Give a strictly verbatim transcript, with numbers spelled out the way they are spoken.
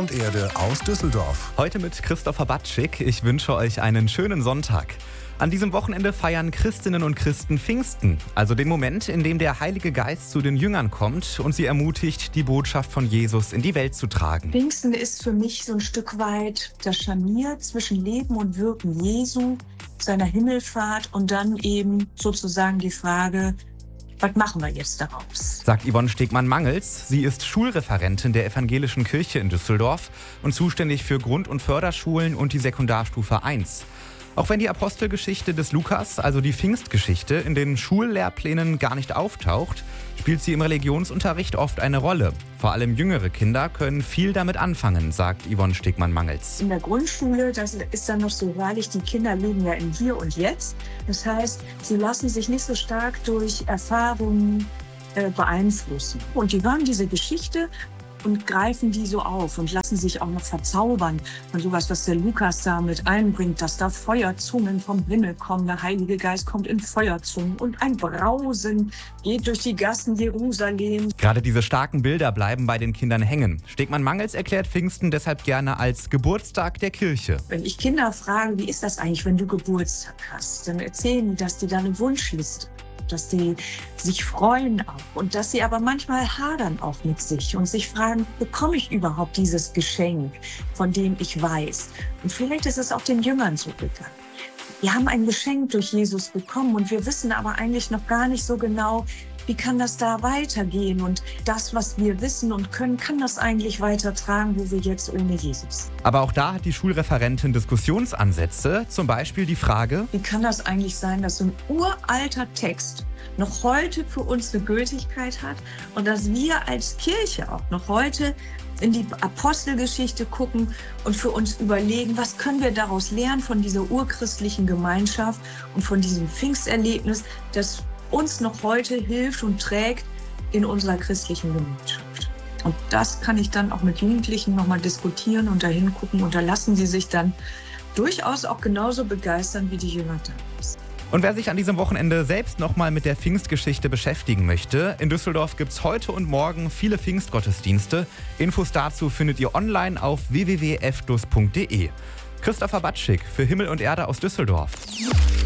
und Erde aus Düsseldorf. Heute mit Christopher Batschik. Ich wünsche euch einen schönen Sonntag. An diesem Wochenende feiern Christinnen und Christen Pfingsten, also den Moment, in dem der Heilige Geist zu den Jüngern kommt und sie ermutigt, die Botschaft von Jesus in die Welt zu tragen. Pfingsten ist für mich so ein Stück weit das Scharnier zwischen Leben und Wirken Jesu, seiner Himmelfahrt und dann eben sozusagen die Frage, was machen wir jetzt daraus? Sagt Yvonne Stegmann-Mangels. Sie ist Schulreferentin der Evangelischen Kirche in Düsseldorf und zuständig für Grund- und Förderschulen und die Sekundarstufe eins. Auch wenn die Apostelgeschichte des Lukas, also die Pfingstgeschichte, in den Schullehrplänen gar nicht auftaucht, spielt sie im Religionsunterricht oft eine Rolle. Vor allem jüngere Kinder können viel damit anfangen, sagt Yvonne Stegmann-Mangels. In der Grundschule, das ist dann noch so wahrlich, die Kinder leben ja im Hier und Jetzt. Das heißt, sie lassen sich nicht so stark durch Erfahrungen äh, beeinflussen. Und die hören diese Geschichte und greifen die so auf und lassen sich auch noch verzaubern von sowas, was der Lukas da mit einbringt, dass da Feuerzungen vom Himmel kommen. Der Heilige Geist kommt in Feuerzungen und ein Brausen geht durch die Gassen Jerusalems. Gerade diese starken Bilder bleiben bei den Kindern hängen. Stegmann-Mangels erklärt Pfingsten deshalb gerne als Geburtstag der Kirche. Wenn ich Kinder frage, wie ist das eigentlich, wenn du Geburtstag hast, dann erzählen die, dass die da eine Wunschliste, dass sie sich freuen auch und dass sie aber manchmal hadern auch mit sich und sich fragen, bekomme ich überhaupt dieses Geschenk, von dem ich weiß? Und vielleicht ist es auch den Jüngern so gegangen. Wir haben ein Geschenk durch Jesus bekommen und wir wissen aber eigentlich noch gar nicht so genau, wie kann das da weitergehen? Und das, was wir wissen und können, kann das eigentlich weitertragen, wo wir jetzt ohne Jesus? Aber auch da hat die Schulreferentin Diskussionsansätze, zum Beispiel die Frage: Wie kann das eigentlich sein, dass so ein uralter Text noch heute für uns eine Gültigkeit hat und dass wir als Kirche auch noch heute in die Apostelgeschichte gucken und für uns überlegen, was können wir daraus lernen von dieser urchristlichen Gemeinschaft und von diesem Pfingsterlebnis, das uns noch heute hilft und trägt in unserer christlichen Gemeinschaft. Und das kann ich dann auch mit Jugendlichen nochmal diskutieren und dahin gucken. Und da lassen sie sich dann durchaus auch genauso begeistern wie die Jünger damals. Und wer sich an diesem Wochenende selbst nochmal mit der Pfingstgeschichte beschäftigen möchte, in Düsseldorf gibt es heute und morgen viele Pfingstgottesdienste. Infos dazu findet ihr online auf w w w punkt f d u s punkt d e. Christopher Batschik für Himmel und Erde aus Düsseldorf.